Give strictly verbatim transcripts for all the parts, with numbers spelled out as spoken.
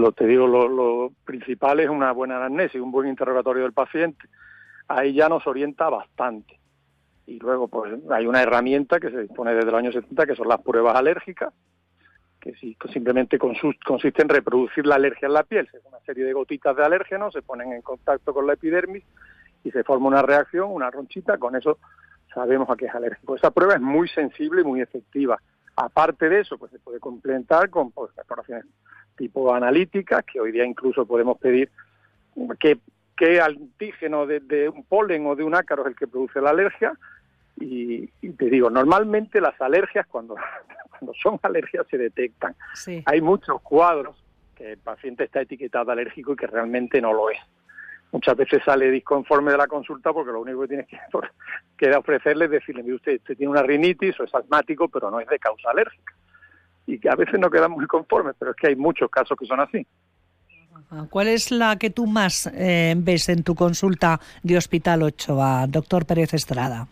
lo te digo, lo, lo principal es una buena anamnesis, un buen interrogatorio del paciente. Ahí ya nos orienta bastante. Y luego pues hay una herramienta que se dispone desde el año setenta, que son las pruebas alérgicas, que sí, que simplemente consiste en reproducir la alergia en la piel. Es una serie de gotitas de alérgenos, se ponen en contacto con la epidermis y se forma una reacción, una ronchita, con eso sabemos a qué es alérgico. Esa prueba es muy sensible y muy efectiva. Aparte de eso, pues se puede complementar con pues, exploraciones tipo analíticas, que hoy día incluso podemos pedir qué, qué antígeno de, de un polen o de un ácaro es el que produce la alergia. Y, y te digo, normalmente las alergias, cuando, cuando son alergias, se detectan. Sí. Hay muchos cuadros que el paciente está etiquetado alérgico y que realmente no lo es. Muchas veces sale disconforme de la consulta porque lo único que tienes que, que ofrecerle es decirle, mire usted, usted tiene una rinitis o es asmático, pero no es de causa alérgica. Y que a veces no quedan muy conformes, pero es que hay muchos casos que son así. ¿Cuál es la que tú más eh, ves en tu consulta de Hospital Ochoa, doctor Pérez Estrada?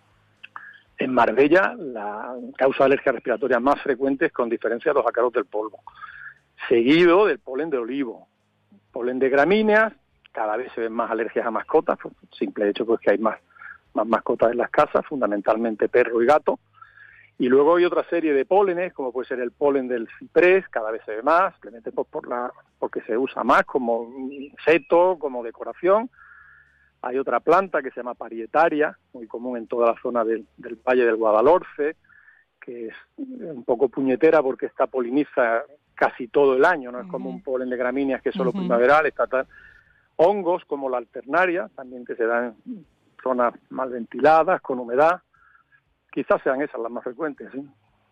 En Marbella, la causa de alergia respiratoria más frecuente es, con diferencia, los ácaros del polvo, seguido del polen de olivo, polen de gramíneas. Cada vez se ven más alergias a mascotas, por el simple hecho pues que hay más, más mascotas en las casas, fundamentalmente perro y gato. Y luego hay otra serie de pólenes, como puede ser el polen del ciprés, cada vez se ve más, simplemente por, por la, porque se usa más como seto, como decoración. Hay otra planta que se llama parietaria, muy común en toda la zona del, del Valle del Guadalhorce, que es un poco puñetera porque esta poliniza casi todo el año, no es como un polen de gramíneas que es solo uh-huh. primaveral, está tal. Hongos como la alternaria, también que se dan en zonas mal ventiladas, con humedad. Quizás sean esas las más frecuentes, ¿sí?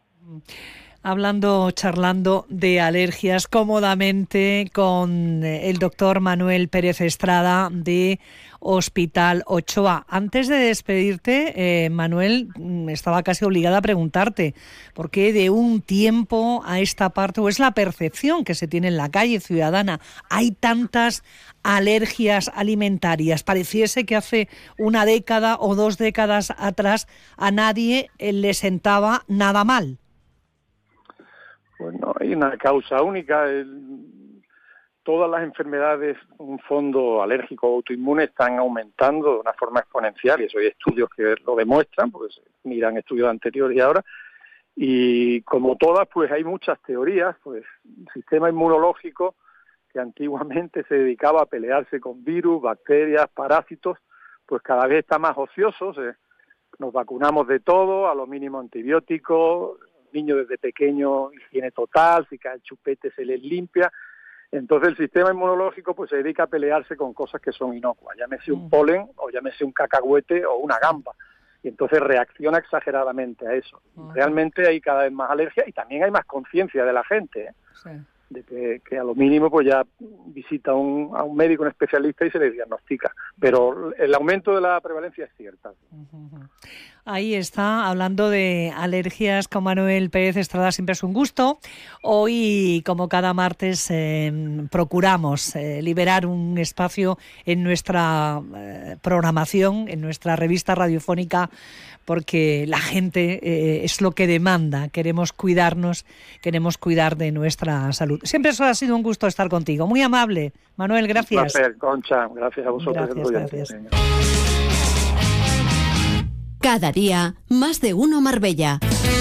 Hablando, charlando de alergias cómodamente con el doctor Manuel Pérez Estrada de Hospital Ochoa. Antes de despedirte, eh, Manuel, estaba casi obligada a preguntarte por qué de un tiempo a esta parte, o es la percepción que se tiene en la calle ciudadana, hay tantas alergias alimentarias. Pareciese que hace una década o dos décadas atrás a nadie le sentaba nada mal. Pues no hay una causa única. El, todas las enfermedades, un fondo alérgico o autoinmune, están aumentando de una forma exponencial, y eso hay estudios que lo demuestran, porque se miran estudios anteriores y ahora, y como todas, pues hay muchas teorías. Pues el sistema inmunológico, que antiguamente se dedicaba a pelearse con virus, bacterias, parásitos, pues cada vez está más ocioso. Se, nos vacunamos de todo, a lo mínimo antibióticos, niños desde pequeños, higiene total, si cae el chupete se les limpia. Entonces el sistema inmunológico pues se dedica a pelearse con cosas que son inocuas, llámese un polen o llámese un cacahuete o una gamba, y entonces reacciona exageradamente a eso. Realmente hay cada vez más alergia y también hay más conciencia de la gente, ¿eh? Sí. De que, que a lo mínimo pues ya visita un, a un médico, un especialista, y se le diagnostica. Pero el aumento de la prevalencia es cierta. Ahí está, hablando de alergias con Manuel Pérez Estrada, siempre es un gusto. Hoy, como cada martes, eh, procuramos eh, liberar un espacio en nuestra eh, programación, en nuestra revista radiofónica, porque la gente eh, es lo que demanda. Queremos cuidarnos, queremos cuidar de nuestra salud. Siempre eso ha sido un gusto estar contigo. Muy amable, Manuel, gracias. Un placer, Concha. Gracias a vosotros. Gracias, gracias. Cada día, más de uno Marbella.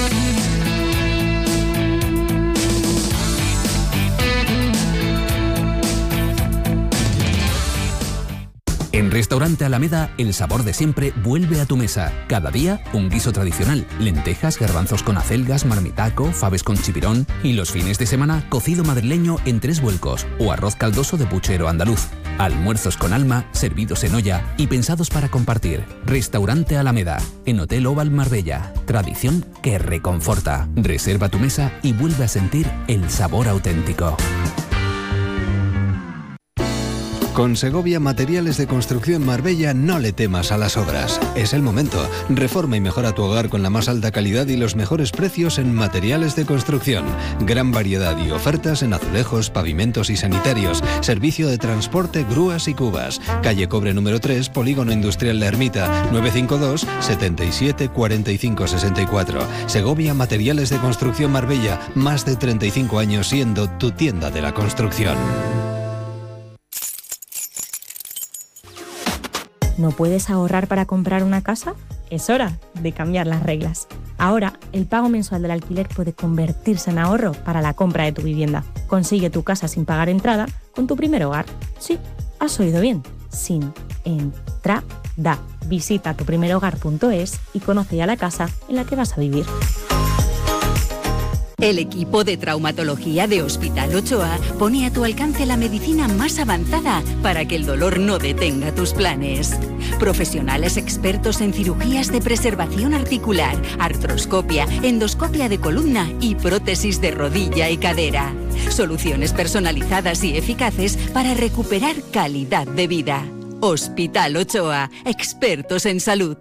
En Restaurante Alameda, el sabor de siempre vuelve a tu mesa. Cada día, un guiso tradicional. Lentejas, garbanzos con acelgas, marmitaco, faves con chipirón. Y los fines de semana, cocido madrileño en tres vuelcos o arroz caldoso de puchero andaluz. Almuerzos con alma, servidos en olla y pensados para compartir. Restaurante Alameda, en Hotel Oval Marbella. Tradición que reconforta. Reserva tu mesa y vuelve a sentir el sabor auténtico. Con Segovia Materiales de Construcción Marbella no le temas a las obras. Es el momento. Reforma y mejora tu hogar con la más alta calidad y los mejores precios en materiales de construcción. Gran variedad y ofertas en azulejos, pavimentos y sanitarios. Servicio de transporte, grúas y cubas. Calle Cobre número tres, Polígono Industrial La Ermita, nueve cinco dos, setenta y siete, cuarenta y cinco, sesenta y cuatro. Segovia Materiales de Construcción Marbella, más de treinta y cinco años siendo tu tienda de la construcción. ¿No puedes ahorrar para comprar una casa? Es hora de cambiar las reglas. Ahora, el pago mensual del alquiler puede convertirse en ahorro para la compra de tu vivienda. Consigue tu casa sin pagar entrada con tu primer hogar. Sí, has oído bien, sin entrada. Visita tu primer hogar punto es y conoce ya la casa en la que vas a vivir. El equipo de traumatología de Hospital Ochoa pone a tu alcance la medicina más avanzada para que el dolor no detenga tus planes. Profesionales expertos en cirugías de preservación articular, artroscopia, endoscopia de columna y prótesis de rodilla y cadera. Soluciones personalizadas y eficaces para recuperar calidad de vida. Hospital Ochoa, expertos en salud.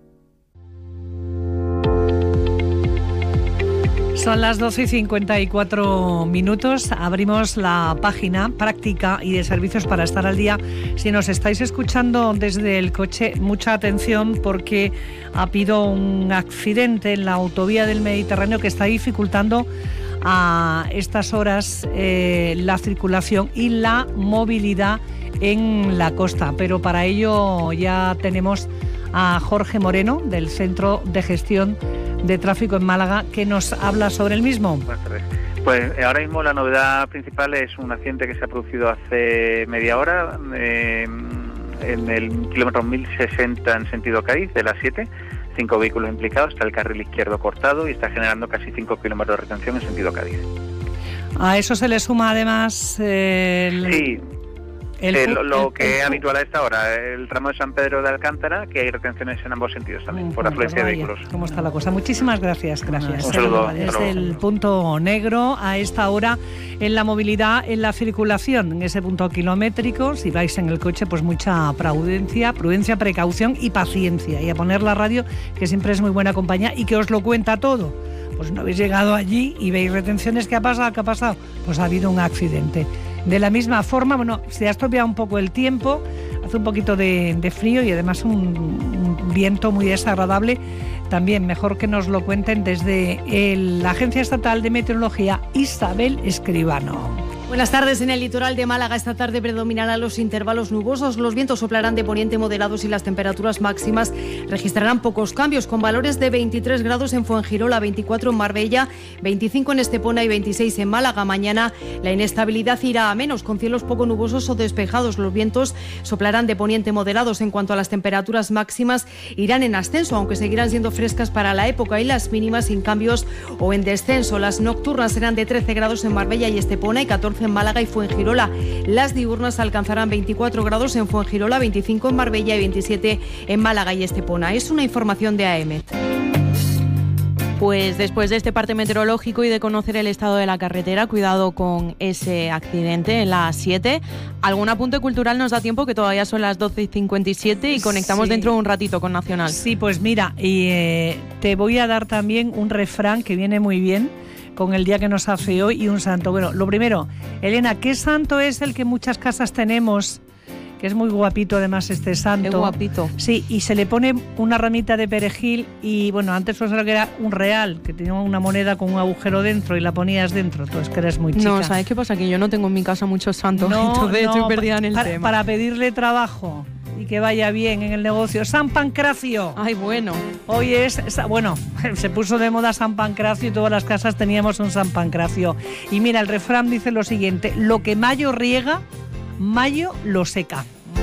Son las doce y cincuenta y cuatro minutos. Abrimos la página práctica y de servicios para estar al día. Si nos estáis escuchando desde el coche, mucha atención porque ha habido un accidente en la autovía del Mediterráneo que está dificultando a estas horas eh, la circulación y la movilidad en la costa. Pero para ello ya tenemos a Jorge Moreno del Centro de Gestión de Tráfico en Málaga, que nos habla sobre el mismo. Buenas tardes. Pues ahora mismo la novedad principal es un accidente que se ha producido hace media hora eh, en el kilómetro mil sesenta en sentido Cádiz, de las siete. Cinco vehículos implicados, está el carril izquierdo cortado y está generando casi cinco kilómetros de retención en sentido Cádiz. A eso se le suma además eh, el... Sí. El, eh, lo, lo el, que el, es habitual a esta hora, el tramo de San Pedro de Alcántara, que hay retenciones en ambos sentidos también, por afluencia de vehículos. ¿Cómo está la cosa? Muchísimas gracias, gracias. Un saludo. Es el punto negro a esta hora en la movilidad, en la circulación, en ese punto kilométrico. Si vais en el coche, pues mucha prudencia, prudencia, precaución y paciencia. Y a poner la radio, que siempre es muy buena compañía y que os lo cuenta todo. Pues no habéis llegado allí y veis retenciones. ¿Qué ha pasado? ¿Qué ha pasado? Pues ha habido un accidente. De la misma forma, bueno, se ha estropeado un poco el tiempo, hace un poquito de, de frío y además un, un viento muy desagradable. También mejor que nos lo cuenten desde el, la Agencia Estatal de Meteorología, Isabel Escribano. Buenas tardes. En el litoral de Málaga esta tarde predominarán los intervalos nubosos, los vientos soplarán de poniente moderados y las temperaturas máximas registrarán pocos cambios, con valores de veintitrés grados en Fuengirola, veinticuatro en Marbella, veinticinco en Estepona y veintiséis en Málaga. Mañana la inestabilidad irá a menos, con cielos poco nubosos o despejados. Los vientos soplarán de poniente moderados. En cuanto a las temperaturas máximas, irán en ascenso, aunque seguirán siendo frescas para la época, y las mínimas sin cambios o en descenso. Las nocturnas serán de trece grados en Marbella y Estepona y catorce en Málaga y Fuengirola. Las diurnas alcanzarán veinticuatro grados en Fuengirola, veinticinco en Marbella y veintisiete en Málaga y Estepona. Es una información de A E M E T. Pues después de este parte meteorológico y de conocer el estado de la carretera, cuidado con ese accidente en la A siete. ¿Algún apunte cultural nos da tiempo? Que todavía son las doce y cincuenta y siete y conectamos sí. dentro de un ratito con Nacional. Sí, pues mira, y eh, te voy a dar también un refrán que viene muy bien con el día que nos hace hoy y un santo. Bueno, lo primero, Elena, ¿qué santo es el que muchas casas tenemos? Que es muy guapito además este santo. Qué guapito. Sí, y se le pone una ramita de perejil y bueno, antes pues era que era un real, que tenía una moneda con un agujero dentro y la ponías dentro, tú es que eres muy chica. No, ¿sabes qué pasa? Que yo no tengo en mi casa muchos santos, no, entonces no, estoy perdida en el para, tema. Para pedirle trabajo y que vaya bien en el negocio. San Pancracio. Ay, bueno. Hoy es, bueno, se puso de moda San Pancracio y todas las casas teníamos un San Pancracio. Y mira, el refrán dice lo siguiente: lo que mayo riega, mayo lo seca.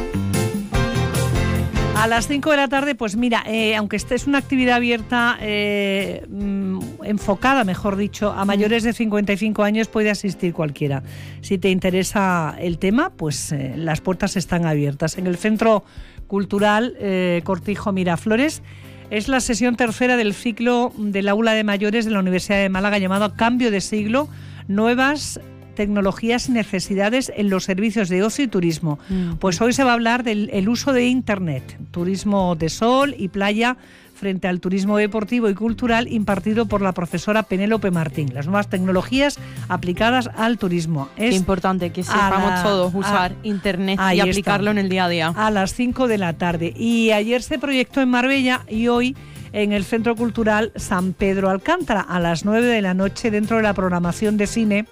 A las cinco de la tarde, pues mira, eh, aunque esta es una actividad abierta, eh, mm, enfocada, mejor dicho, a mayores de cincuenta y cinco años, puede asistir cualquiera. Si te interesa el tema, pues eh, las puertas están abiertas. En el Centro Cultural eh, Cortijo Miraflores es la sesión tercera del ciclo del aula de mayores de la Universidad de Málaga llamado Cambio de Siglo, Nuevas tecnologías y necesidades en los servicios de ocio y turismo. Mm. Pues hoy se va a hablar del el uso de Internet, turismo de sol y playa frente al turismo deportivo y cultural impartido por la profesora Penélope Martín. Las nuevas tecnologías aplicadas al turismo. Es Qué importante que sepamos la, todos usar a, Internet y aplicarlo está, en el día a día. A las cinco de la tarde. Y ayer se proyectó en Marbella y hoy en el Centro Cultural San Pedro Alcántara a las nueve de la noche dentro de la programación de cine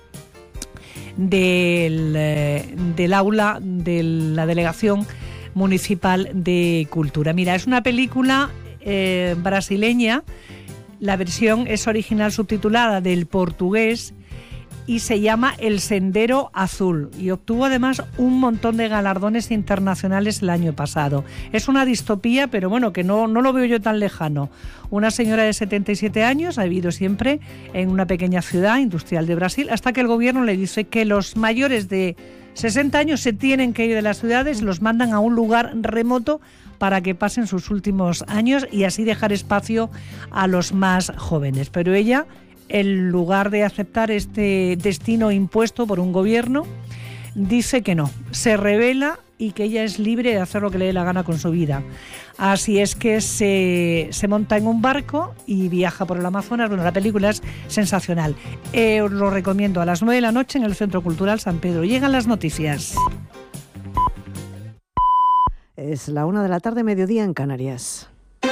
del, eh, del aula de la Delegación Municipal de Cultura. Mira, es una película Eh, brasileña, la versión es original subtitulada del portugués y se llama El Sendero Azul y obtuvo además un montón de galardones internacionales el año pasado. Es una distopía, pero bueno, que no, no lo veo yo tan lejano. Una señora de setenta y siete años ha vivido siempre en una pequeña ciudad industrial de Brasil hasta que el gobierno le dice que los mayores de sesenta años se tienen que ir de las ciudades, los mandan a un lugar remoto para que pasen sus últimos años y así dejar espacio a los más jóvenes. Pero ella, en lugar de aceptar este destino impuesto por un gobierno, dice que no, se rebela y que ella es libre de hacer lo que le dé la gana con su vida. Así es que se, se monta en un barco y viaja por el Amazonas. Bueno, la película es sensacional. Eh, os lo recomiendo a las nueve de la noche en el Centro Cultural San Pedro. Llegan las noticias. Es la una de la tarde, mediodía en Canarias.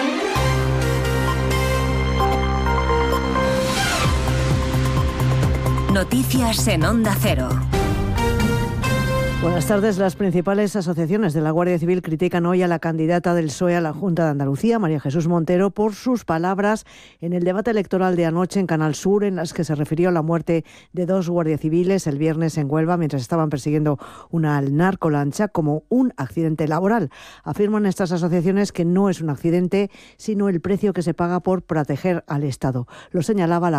Noticias en Onda Cero. Buenas tardes. Las principales asociaciones de la Guardia Civil critican hoy a la candidata del P S O E a la Junta de Andalucía, María Jesús Montero, por sus palabras en el debate electoral de anoche en Canal Sur, en las que se refirió a la muerte de dos guardias civiles el viernes en Huelva mientras estaban persiguiendo una narcolancha como un accidente laboral. Afirman estas asociaciones que no es un accidente, sino el precio que se paga por proteger al Estado. Lo señalaba la